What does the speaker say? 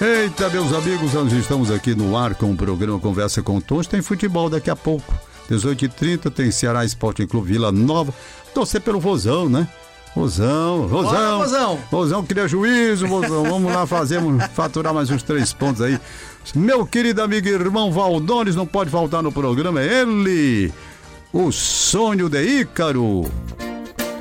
Eita, meus amigos, nós estamos aqui no ar com o programa Conversa com o Toncho. Tem futebol daqui a pouco. 18h30 tem Ceará Esporte Clube Vila Nova. Torcer pelo Vozão, né? Vozão. Vozão cria juízo, Vozão. Vamos lá faturar mais uns 3 pontos aí. Meu querido amigo e irmão Valdones não pode faltar no programa. É ele, o sonho de Ícaro.